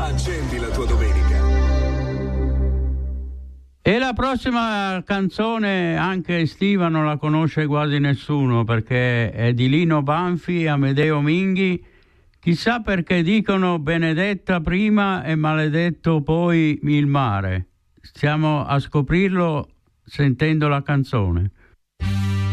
Accendi la tua domenica. E la prossima canzone anche estiva non la conosce quasi nessuno, perché è di Lino Banfi, Amedeo Minghi. Chissà perché dicono benedetta prima e maledetto poi il mare. Stiamo a scoprirlo sentendo la canzone.